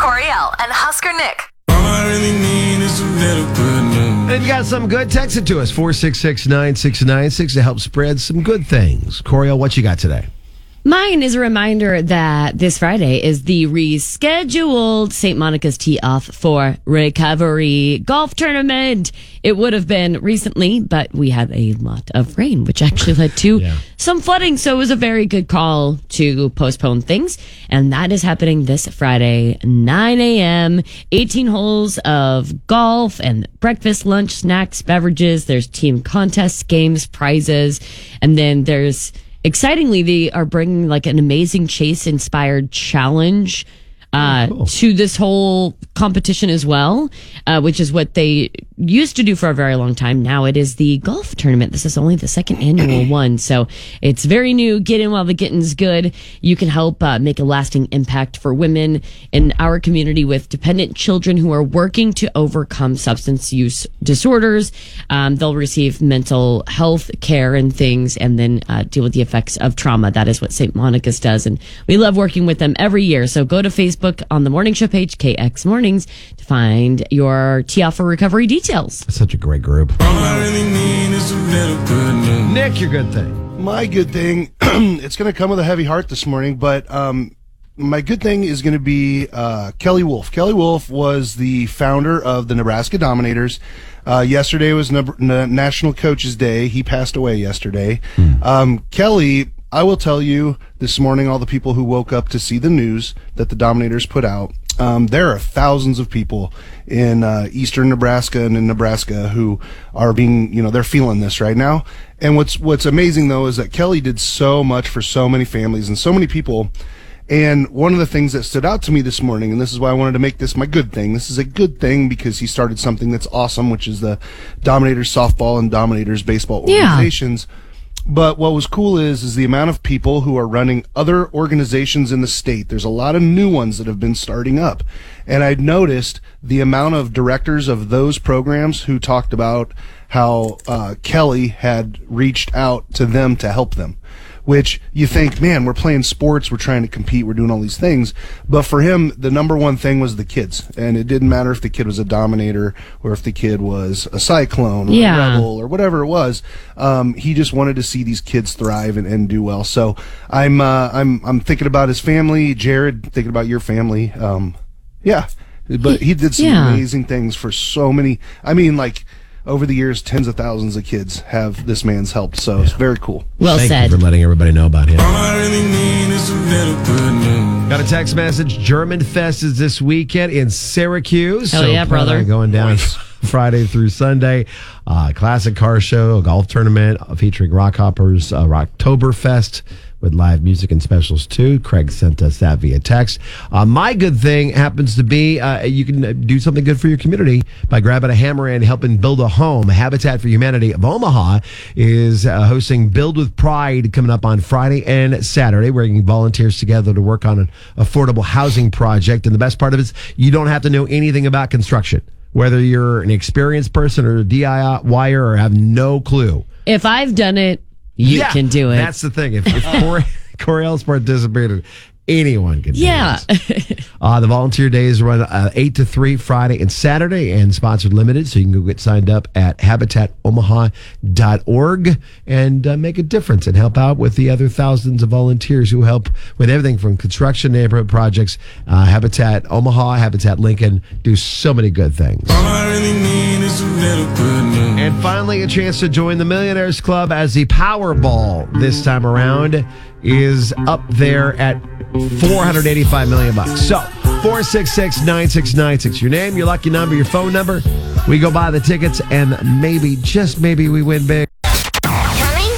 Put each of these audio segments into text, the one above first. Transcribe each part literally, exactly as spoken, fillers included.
Coriel and Husker Nick. All I really need is a little good news. And you got something good? Text it to us, four six six, nine six nine six, to help spread some good things. Coriel, what you got today? Mine is a reminder that this Friday is the rescheduled Saint Monica's Tee-Off for Recovery Golf Tournament. It would have been recently, but we had a lot of rain, which actually led to Yeah. some flooding. So it was a very good call to postpone things. And that is happening this Friday, nine a.m., eighteen holes of golf and breakfast, lunch, snacks, beverages. There's team contests, games, prizes. And then there's... Excitingly, they are bringing like an Amazing Chase-inspired challenge uh, oh, cool. to this whole competition as well, uh, which is what they used to do for a very long time. Now it is the golf tournament. This is only the second annual one, so it's very new. Get in while the getting's good. You can help uh, make a lasting impact for women in our community with dependent children who are working to overcome substance use disorders. Um, they'll receive mental health care and things, and then uh, deal with the effects of trauma. That is what Saint Monica's does, and we love working with them every year. So go to Facebook on the morning show page, K X Mornings, to find your Tee-Off for Recovery details. Such a great group. All I really need is a little good news. Nick, your good thing. My good thing, it's going to come with a heavy heart this morning, but um, my good thing is going to be uh, Kelly Wolf. Kelly Wolf was the founder of the Nebraska Dominators. Uh, yesterday was N- N- National Coaches Day. He passed away yesterday. Mm. Um, Kelly, I will tell you this morning, all the people who woke up to see the news that the Dominators put out, Um, there are thousands of people in uh, eastern Nebraska and in Nebraska who are being, you know, they're feeling this right now. And what's what's amazing, though, is that Kelly did so much for so many families and so many people. And one of the things that stood out to me this morning, and this is why I wanted to make this my good thing, this is a good thing because he started something that's awesome, which is the Dominators Softball and Dominators Baseball organizations. Yeah. But what was cool is is the amount of people who are running other organizations in the state. There's a lot of new ones that have been starting up. And I'd noticed the amount of directors of those programs who talked about how uh, Kelly had reached out to them to help them. Which you think, man, we're playing sports, we're trying to compete, we're doing all these things. But for him, the number one thing was the kids. And it didn't matter if the kid was a Dominator or if the kid was a Cyclone or yeah. a Rebel or whatever it was. Um, he just wanted to see these kids thrive and, and do well. So I'm uh, I'm I'm thinking about his family, Jared, thinking about your family. Um, yeah, but he did some yeah. amazing things for so many. I mean, like, over the years, tens of thousands of kids have this man's helped, so yeah. It's very cool. Well Thank said. you for letting everybody know about him. All I really need is a little good news. Got a text message. German Fest is this weekend in Syracuse. Hell so yeah, brother. Going down Nice. Friday through Sunday. Uh, classic car show, a golf tournament featuring Rockhoppers, uh, Rocktoberfest, with live music and specials too. Craig sent us that via text. Uh, my good thing happens to be uh, you can do something good for your community by grabbing a hammer and helping build a home. Habitat for Humanity of Omaha is uh, hosting Build with Pride coming up on Friday and Saturday, bringing volunteers together to work on an affordable housing project. And the best part of it is you don't have to know anything about construction, whether you're an experienced person or a D I Y er or have no clue. If I've done it, you yeah, can do it. That's the thing. If, if Corey, Coriel's participated, anyone can do yeah. this. Uh, the volunteer days run uh, eight to three Friday and Saturday, and sponsored limited, so you can go get signed up at habitat omaha dot org and uh, make a difference and help out with the other thousands of volunteers who help with everything from construction, neighborhood projects. uh, Habitat Omaha, Habitat Lincoln do so many good things. All I really need is a little good news. And finally, a chance to join the Millionaires Club as the Powerball this time around is up there at four hundred eighty-five million bucks. So, four six six, nine six nine six. Your name, your lucky number, your phone number. We go buy the tickets, and maybe, just maybe, we win big. Coming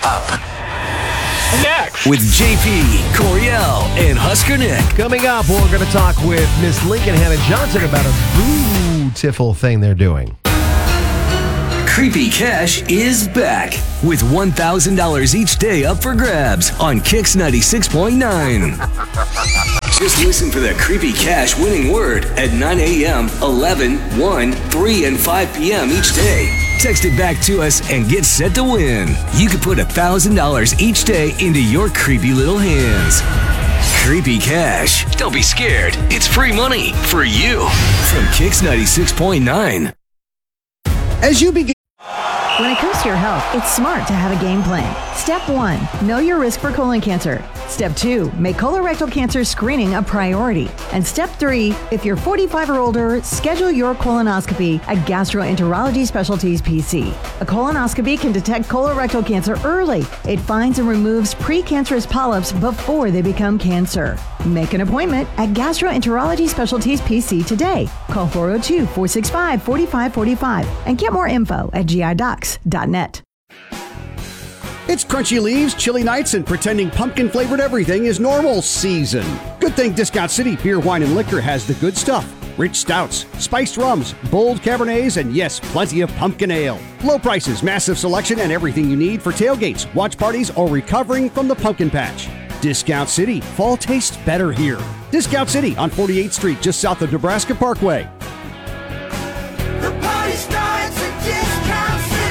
Next. With J P, Coriel, and Husker Nick. Coming up, we're going to talk with Miss Lincoln Hannah Johnson about a beautiful thing they're doing. Creepy Cash is back with one thousand dollars each day up for grabs on Kix ninety-six point nine. Just listen for the Creepy Cash winning word at nine a.m., eleven, one, three, and five p.m. each day. Text it back to us and get set to win. You could put one thousand dollars each day into your creepy little hands. Creepy Cash. Don't be scared. It's free money for you from Kix ninety-six point nine. As you begin. When it comes to your health, it's smart to have a game plan. Step one, know your risk for colon cancer. Step two, make colorectal cancer screening a priority. And step three, if you're forty-five or older, schedule your colonoscopy at Gastroenterology Specialties P C. A colonoscopy can detect colorectal cancer early. It finds and removes precancerous polyps before they become cancer. Make an appointment at Gastroenterology Specialties P C today. Call four oh two, four six five, four five four five and get more info at G I docs dot net. It's Crunchy Leaves, Chili Nights, and pretending pumpkin-flavored everything is normal season. Good thing Discount City Beer, Wine, and Liquor has the good stuff. Rich stouts, spiced rums, bold Cabernets, and yes, plenty of pumpkin ale. Low prices, massive selection, and everything you need for tailgates, watch parties, or recovering from the pumpkin patch. Discount City. Fall tastes better here. Discount City on forty-eighth Street, just south of Nebraska Parkway. The party starts at Discount City.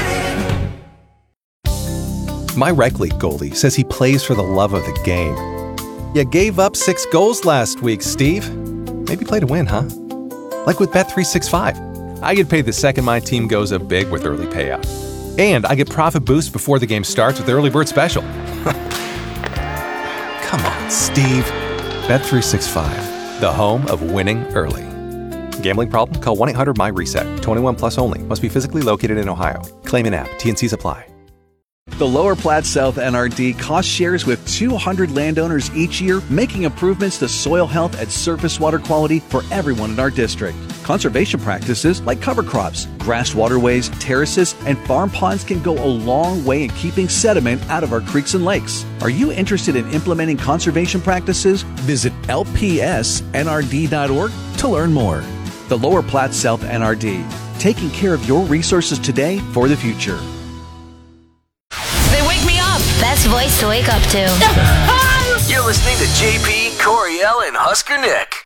My rec league goalie says he plays for the love of the game. You gave up six goals last week, Steve. Maybe play to win, huh? Like with Bet three sixty-five. I get paid the second my team goes up big with early payout. And I get profit boost before the game starts with the early bird special. Come on, Steve. Bet three sixty-five, the home of winning early. Gambling problem? Call one eight hundred M Y reset. twenty-one plus only. Must be physically located in Ohio. Claim in app. T N Cs apply. The Lower Platte South N R D cost shares with two hundred landowners each year, making improvements to soil health and surface water quality for everyone in our district. Conservation practices like cover crops, grassed waterways, terraces, and farm ponds can go a long way in keeping sediment out of our creeks and lakes. Are you interested in implementing conservation practices? Visit L P S N R D dot org to learn more. The Lower Platte South N R D, taking care of your resources today for the future. They wake me up. Best voice to wake up to. You're listening to J P, Coriel, and Husker Nick.